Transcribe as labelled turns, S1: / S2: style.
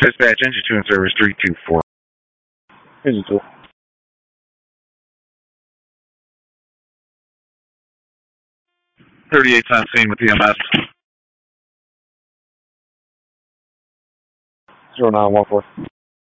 S1: Dispatch, engine 2 in service 324.
S2: Engine 2.
S1: 38's on scene with EMS.
S2: 0914.